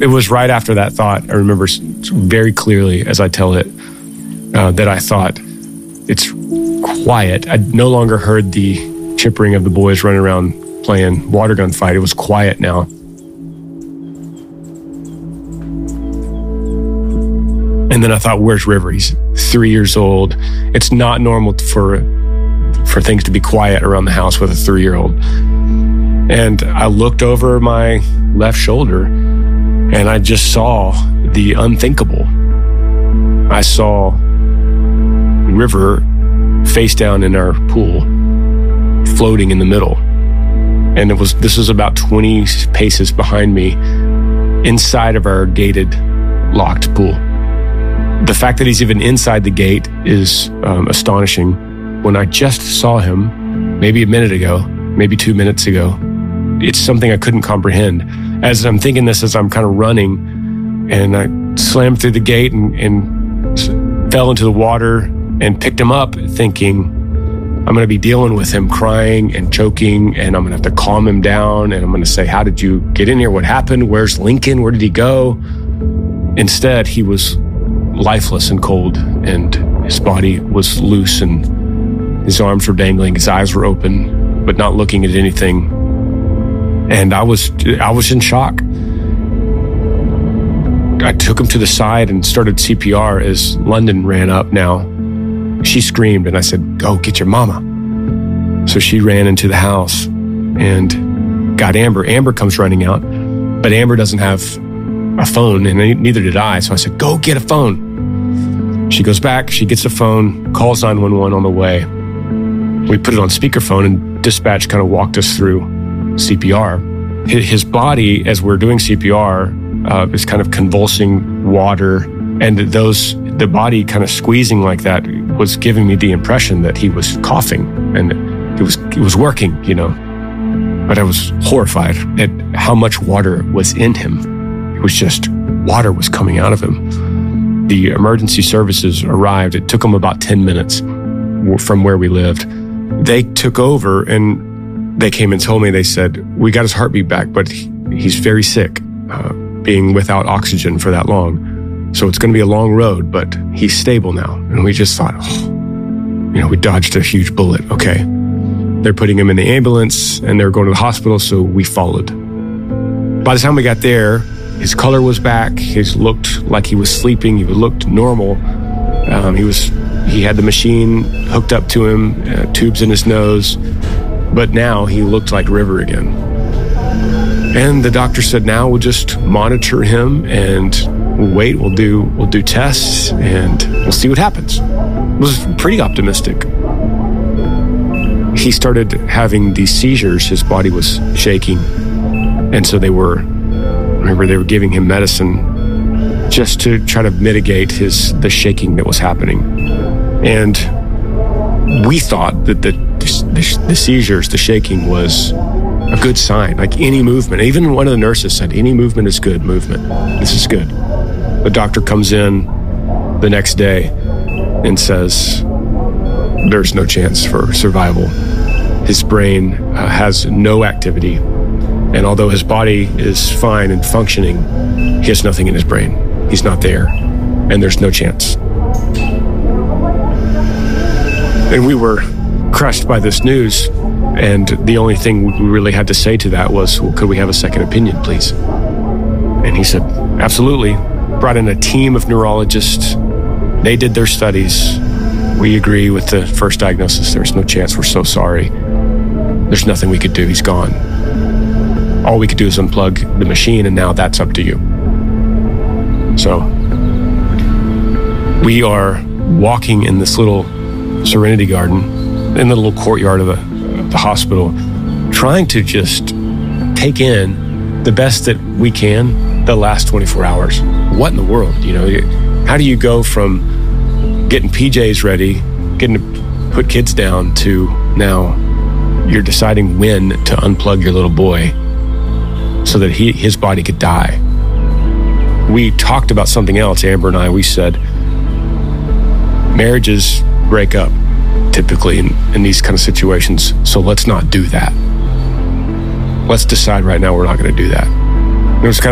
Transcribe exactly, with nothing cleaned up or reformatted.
it was right after that thought, I remember very clearly as I tell it, uh, that I thought, it's quiet. I no longer heard the chippering of the boys running around playing water gun fight. It was quiet now. And then I thought, where's River? He's three years old. It's not normal for for things to be quiet around the house with a three-year-old. And I looked over my left shoulder and I just saw the unthinkable. I saw River face down in our pool, floating in the middle. And it was, this was about twenty paces behind me, inside of our gated, locked pool. The fact that he's even inside the gate is um, astonishing. When I just saw him, maybe a minute ago, maybe two minutes ago, it's something I couldn't comprehend. As I'm thinking this, as I'm kind of running, and I slammed through the gate and, and fell into the water and picked him up, thinking, I'm going to be dealing with him crying and choking, and I'm going to have to calm him down, and I'm going to say, how did you get in here? What happened? Where's Lincoln? Where did he go? Instead, he was lifeless and cold, and his body was loose, and his arms were dangling, his eyes were open, but not looking at anything. And I was, I was in shock. I took him to the side and started C P R as London ran up now. She screamed, and I said, go get your mama. So she ran into the house and got Amber. Amber comes running out, but Amber doesn't have a phone, and neither did I. So I said, go get a phone. She goes back, she gets a phone, calls nine one one on the way. We put it on speakerphone, and dispatch kind of walked us through C P R. His body, as we're doing C P R, uh, is kind of convulsing water, and those the body kind of squeezing like that was giving me the impression that he was coughing, and it was it was working, you know. But I was horrified at how much water was in him. It was just water was coming out of him. The emergency services arrived. It took them about ten minutes from where we lived. They took over, and they came and told me, they said, we got his heartbeat back, but he, he's very sick, uh, being without oxygen for that long. So it's going to be a long road, but he's stable now. And we just thought, oh, you know, we dodged a huge bullet. Okay. They're putting him in the ambulance, and they're going to the hospital, so we followed. By the time we got there, his color was back. He looked like he was sleeping. He looked normal. Um, he was, he had the machine hooked up to him, uh, tubes in his nose. But now he looked like River again. And the doctor said, now we'll just monitor him and we'll wait. We'll do, we'll do tests and we'll see what happens. It was pretty optimistic. He started having these seizures. His body was shaking. And so they were, remember, they were giving him medicine just to try to mitigate his, the shaking that was happening. And we thought that the, the, the seizures, the shaking was a good sign. Like any movement, even one of the nurses said, any movement is good movement. This is good. The doctor comes in the next day and says, there's no chance for survival. His brain uh, has no activity. And although his body is fine and functioning, he has nothing in his brain. He's not there. And there's no chance. And we were crushed by this news. And the only thing we really had to say to that was, well, could we have a second opinion, please? And he said, absolutely. Brought in a team of neurologists. They did their studies. We agree with the first diagnosis. There's no chance. We're so sorry. There's nothing we could do. He's gone. All we could do is unplug the machine, and now that's up to you. So we are walking in this little Serenity Garden, in the little courtyard of the, of the hospital, trying to just take in the best that we can the last twenty-four hours. What in the world? You know, how do you go from getting P Js ready, getting to put kids down, to now you're deciding when to unplug your little boy so that he his body could die? We talked about something else, Amber and I. We said marriages break up typically in, in these kind of situations, so let's not do that. Let's decide right now we're not going to do that. It was kind